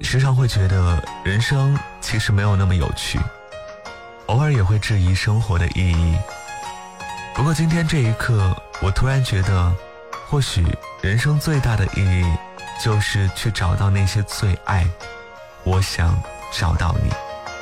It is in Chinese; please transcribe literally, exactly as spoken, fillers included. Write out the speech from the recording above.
时常会觉得人生其实没有那么有趣，偶尔也会质疑生活的意义。不过今天这一刻，我突然觉得，或许人生最大的意义就是去找到那些最爱我想找到你。